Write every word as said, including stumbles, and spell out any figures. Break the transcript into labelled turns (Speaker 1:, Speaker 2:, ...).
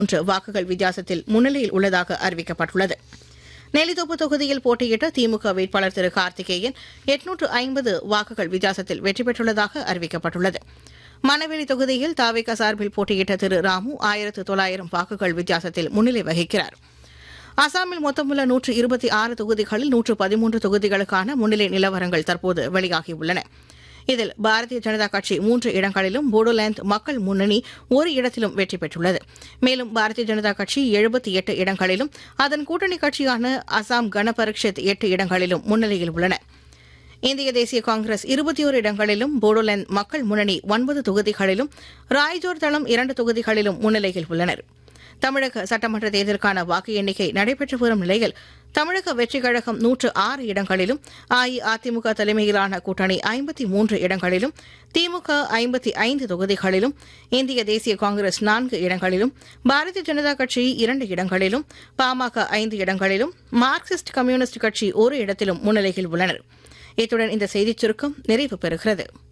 Speaker 1: மூன்று வாக்குகள் வித்தியாசத்தில் முன்னிலையில் உள்ளதாக அறிவிக்கப்பட்டுள்ளது. நெல்லித்தோப்பு தொகுதியில் போட்டியிட்ட திமுக வேட்பாளர் திரு கார்த்திகேயன் எட்நூற்று ஐம்பது வாக்குகள் வித்தியாசத்தில் வெற்றி பெற்றுள்ளதாக அறிவிக்கப்பட்டுள்ளது. மணவெளி தொகுதியில் தாவேகா சார்பில் போட்டியிட்ட திரு ராமு ஆயிரத்து தொள்ளாயிரம் வாக்குகள் வித்தியாசத்தில் முன்னிலை வகிக்கிறார். அசாமில் மொத்தமுள்ள நூற்று இருபத்தி ஆறு தொகுதிகளில் நூற்று பதிமூன்று தொகுதிகளுக்கான முன்னிலை நிலவரங்கள் தற்போது வெளியாகியுள்ளன. இதில் பாரதிய ஜனதா கட்சி மூன்று இடங்களிலும் போடோலேந்து மக்கள் முன்னணி ஒரு இடத்திலும் வெற்றி பெற்றுள்ளது. மேலும் பாரதிய ஜனதா கட்சி எழுபத்தி எட்டு இடங்களிலும் அதன் கூட்டணி கட்சியான அசாம் கன பரிஷத் எட்டு இடங்களிலும் முன்னிலையில் உள்ளன. இந்திய தேசிய காங்கிரஸ் இருபத்தி ஒரு இடங்களிலும் போடோலேந்து மக்கள் முன்னணி ஒன்பது தொகுதிகளிலும் ராய்ஜோர் தளம் இரண்டு தொகுதிகளிலும் முன்னிலையில் உள்ளனர். தமிழக சட்டமன்ற தேர்தலுக்கான வாக்கு எண்ணிக்கை நடைபெற்று வரும் நிலையில் தமிழக வெற்றிக் கழகம் நூற்று ஆறு இடங்களிலும் அஇஅதிமுக தலைமையிலான கூட்டணி ஐம்பத்தி மூன்று இடங்களிலும் திமுக ஐம்பத்தி ஐந்து தொகுதிகளிலும் இந்திய தேசிய காங்கிரஸ் நான்கு இடங்களிலும் பாரதிய ஜனதா கட்சி இரண்டு இடங்களிலும் பாமக ஐந்து இடங்களிலும் மார்க்சிஸ்ட் கம்யூனிஸ்ட் கட்சி ஒரு இடத்திலும் முன்னிலையில் உள்ளனர். இத்துடன் இந்த செய்திச் சுருக்கம் நிறைவு பெறுகிறது.